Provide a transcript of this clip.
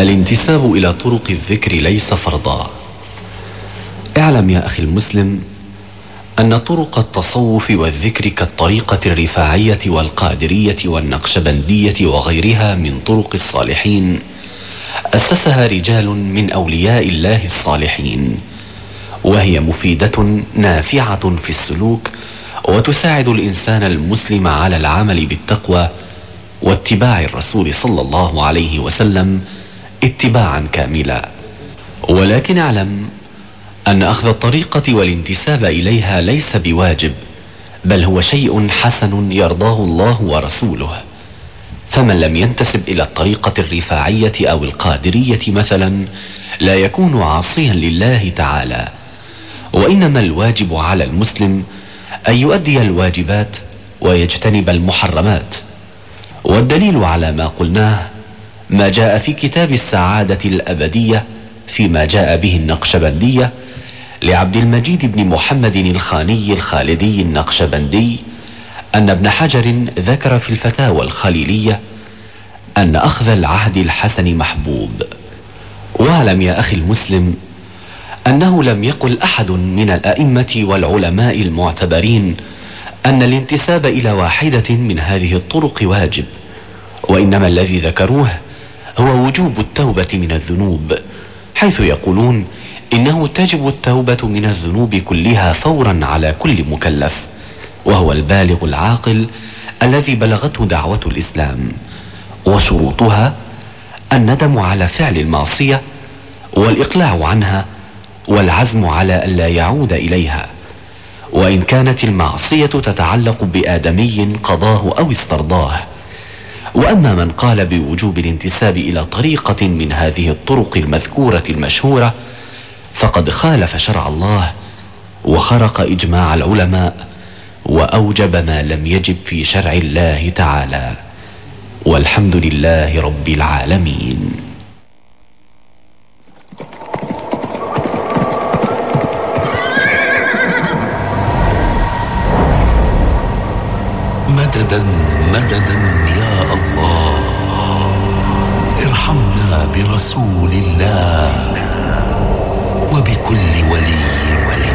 الانتساب إلى طرق الذكر ليس فرضا. اعلم يا أخي المسلم أن طرق التصوف والذكر كالطريقة الرفاعية والقادرية والنقشبندية وغيرها من طرق الصالحين أسسها رجال من أولياء الله الصالحين، وهي مفيدة نافعة في السلوك، وتساعد الإنسان المسلم على العمل بالتقوى واتباع الرسول صلى الله عليه وسلم اتباعا كاملا. ولكن اعلم أن أخذ الطريقة والانتساب إليها ليس بواجب، بل هو شيء حسن يرضاه الله ورسوله. فمن لم ينتسب إلى الطريقة الرفاعية أو القادرية مثلا لا يكون عاصيا لله تعالى، وإنما الواجب على المسلم أن يؤدي الواجبات ويجتنب المحرمات. والدليل على ما قلناه ما جاء في كتاب السعادة الأبدية فيما جاء به النقشبندية لعبد المجيد بن محمد الخاني الخالدي النقشبندي أن ابن حجر ذكر في الفتاوى الخليلية أن أخذ العهد الحسن محبوب. واعلم يا أخي المسلم أنه لم يقل أحد من الأئمة والعلماء المعتبرين أن الانتساب إلى واحدة من هذه الطرق واجب، وإنما الذي ذكروه هو وجوب التوبة من الذنوب، حيث يقولون إنه تجب التوبة من الذنوب كلها فورا على كل مكلف، وهو البالغ العاقل الذي بلغته دعوة الإسلام. وشروطها الندم على فعل المعصية والإقلاع عنها والعزم على ألا يعود إليها، وإن كانت المعصية تتعلق بآدمي قضاه أو استرضاه. وأما من قال بوجوب الانتساب إلى طريقة من هذه الطرق المذكورة المشهورة فقد خالف شرع الله وخرق إجماع العلماء وأوجب ما لم يجب في شرع الله تعالى، والحمد لله رب العالمين. مددا مددا يا الله، ارحمنا برسول الله وبكل ولي